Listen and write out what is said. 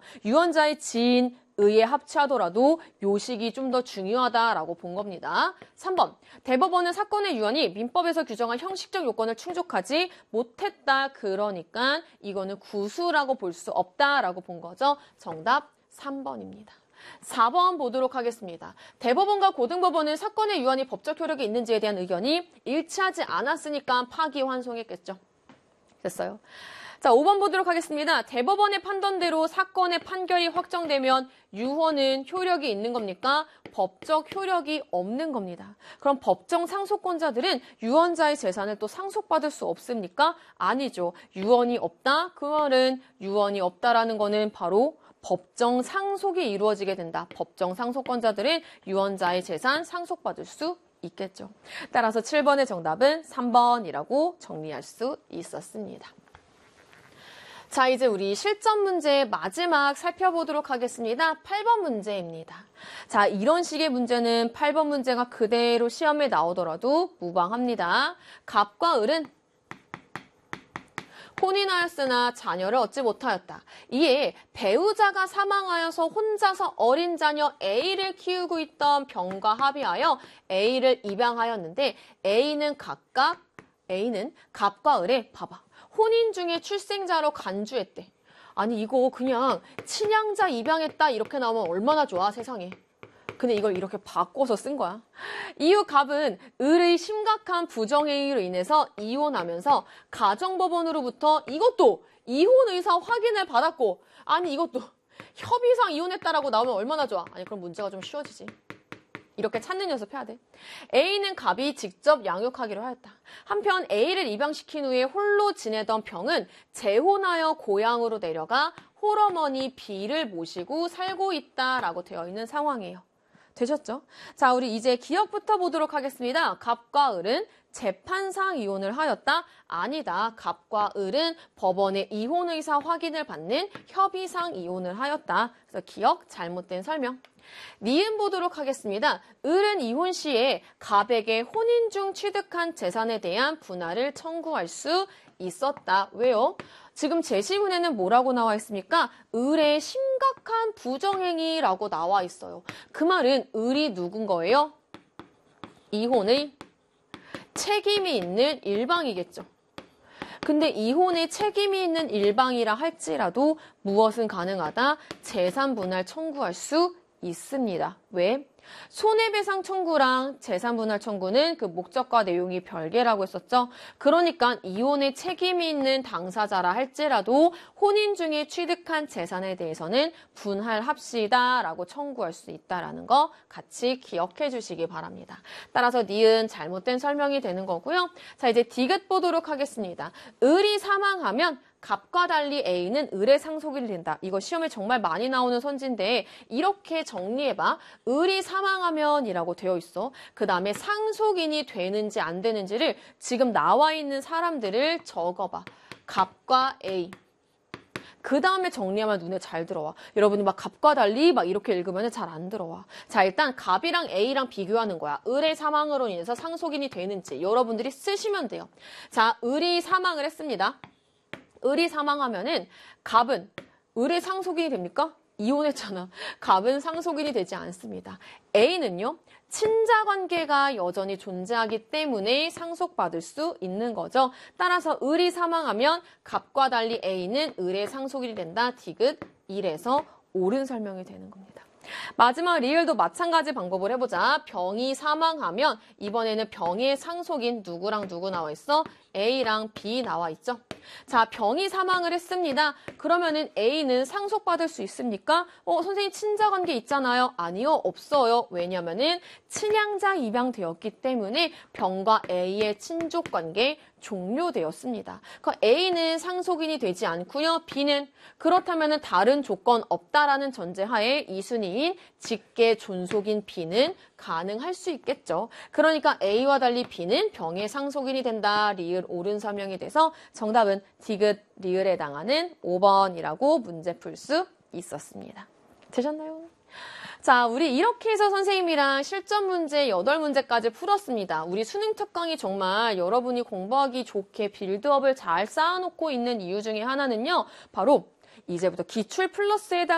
유언자의 진, 의에 합치하더라도 요식이 좀 더 중요하다라고 본 겁니다. 3번, 대법원은 사건의 유언이 민법에서 규정한 형식적 요건을 충족하지 못했다. 그러니까 이거는 구수라고 볼 수 없다라고 본 거죠. 정답 3번입니다. 4번 보도록 하겠습니다. 대법원과 고등법원은 사건의 유언이 법적 효력이 있는지에 대한 의견이 일치하지 않았으니까 파기환송했겠죠. 됐어요. 자, 5번 보도록 하겠습니다. 대법원의 판단대로 사건의 판결이 확정되면 유언은 효력이 있는 겁니까? 법적 효력이 없는 겁니다. 그럼 법정 상속권자들은 유언자의 재산을 또 상속받을 수 없습니까? 아니죠. 유언이 없다? 그 말은 유언이 없다라는 거는 바로 법정 상속이 이루어지게 된다. 법정 상속권자들은 유언자의 재산 상속받을 수 있겠죠. 따라서 7번의 정답은 3번이라고 정리할 수 있었습니다. 자, 이제 우리 실전 문제 마지막 살펴보도록 하겠습니다. 8번 문제입니다. 자, 이런 식의 문제는 8번 문제가 그대로 시험에 나오더라도 무방합니다. 갑과 을은 혼인하였으나 자녀를 얻지 못하였다. 이에 배우자가 사망하여서 혼자서 어린 자녀 A를 키우고 있던 병과 합의하여 A를 입양하였는데 A는 갑과 을에 봐봐. 혼인 중에 출생자로 간주했대. 아니 이거 그냥 친양자 입양했다 이렇게 나오면 얼마나 좋아 세상에. 근데 이걸 이렇게 바꿔서 쓴 거야. 이후 갑은 을의 심각한 부정행위로 인해서 이혼하면서 가정법원으로부터 이것도 이혼 의사 확인을 받았고 아니 이것도 협의상 이혼했다라고 나오면 얼마나 좋아. 아니 그럼 문제가 좀 쉬워지지. 이렇게 찾는 연습해야 돼. A는 갑이 직접 양육하기로 하였다. 한편 A를 입양시킨 후에 홀로 지내던 병은 재혼하여 고향으로 내려가 홀어머니 B를 모시고 살고 있다라고 되어 있는 상황이에요. 되셨죠? 자, 우리 이제 기억부터 보도록 하겠습니다. 갑과 을은 재판상 이혼을 하였다? 아니다. 갑과 을은 법원의 이혼 의사 확인을 받는 협의상 이혼을 하였다. 그래서 기억 잘못된 설명. 니은 보도록 하겠습니다. 을은 이혼 시에 갑에게 혼인 중 취득한 재산에 대한 분할을 청구할 수 있었다. 왜요? 지금 제시문에는 뭐라고 나와 있습니까? 을의 심각한 부정행위라고 나와 있어요. 그 말은 을이 누군 거예요? 이혼의 책임이 있는 일방이겠죠. 근데 이혼에 책임이 있는 일방이라 할지라도 무엇은 가능하다? 재산 분할 청구할 수 있습니다. 왜? 손해배상 청구랑 재산분할 청구는 그 목적과 내용이 별개라고 했었죠. 그러니까 이혼에 책임이 있는 당사자라 할지라도 혼인 중에 취득한 재산에 대해서는 분할합시다 라고 청구할 수 있다는 거 같이 기억해 주시기 바랍니다. 따라서 니은 잘못된 설명이 되는 거고요. 자, 이제 디귿 보도록 하겠습니다. 을이 사망하면 갑과 달리 A는 을의 상속인이 된다. 이거 시험에 정말 많이 나오는 선지인데 이렇게 정리해봐. 을이 사망하면 이라고 되어 있어. 그 다음에 상속인이 되는지 안 되는지를 지금 나와 있는 사람들을 적어봐. 갑과 A. 그 다음에 정리하면 눈에 잘 들어와. 여러분이 막 갑과 달리 막 이렇게 읽으면 잘 안 들어와. 자, 일단 갑이랑 A랑 비교하는 거야. 을의 사망으로 인해서 상속인이 되는지 여러분들이 쓰시면 돼요. 자, 을이 사망을 했습니다. 을이 사망하면은 갑은 을의 상속인이 됩니까? 이혼했잖아. 갑은 상속인이 되지 않습니다. A는요. 친자 관계가 여전히 존재하기 때문에 상속받을 수 있는 거죠. 따라서 을이 사망하면 갑과 달리 A는 을의 상속인이 된다. 디귿 1에서 옳은 설명이 되는 겁니다. 마지막 리을도 마찬가지 방법을 해보자. 병이 사망하면 이번에는 병의 상속인 누구랑 누구 나와 있어? A랑 B 나와 있죠. 자, 병이 사망을 했습니다. 그러면은 A는 상속받을 수 있습니까? 선생님 친자관계 있잖아요. 아니요, 없어요. 왜냐면은 친양자 입양되었기 때문에 병과 A의 친족관계 종료되었습니다. A는 상속인이 되지 않고요. B는 그렇다면은 다른 조건 없다라는 전제하에 2순위인 직계 존속인 B는 가능할 수 있겠죠. 그러니까 A와 달리 B는 병의 상속인이 된다. 리을 옳은 설명이 돼서 정답은 디귿 리을에 해당하는 5번이라고 문제 풀 수 있었습니다. 되셨나요? 자, 우리 이렇게 해서 선생님이랑 실전 문제 8문제까지 풀었습니다. 우리 수능 특강이 정말 여러분이 공부하기 좋게 빌드업을 잘 쌓아놓고 있는 이유 중에 하나는요. 바로 이제부터 기출 플러스에 해당